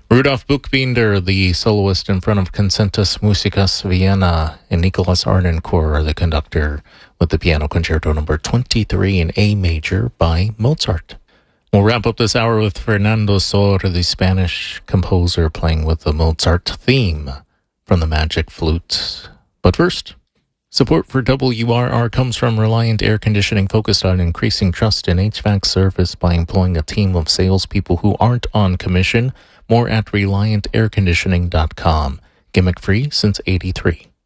Rudolf Buchbinder, the soloist in front of Concertus Musicus Vienna, and Nicholas Arnoncourt, the conductor, with the Piano Concerto number 23 in A major by Mozart. We'll wrap up this hour with Fernando Sor, the Spanish composer, playing with the Mozart theme from the Magic Flute. But first, support for WRR comes from Reliant Air Conditioning, focused on increasing trust in HVAC service by employing a team of salespeople who aren't on commission. More at ReliantAirConditioning.com. Gimmick free since '83.